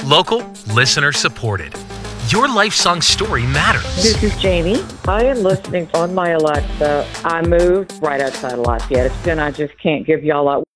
Local, listener supported. Your life song story matters. This is Jamie. I am listening on my Alexa. I moved right outside of Lafayette, and I just can't give y'all a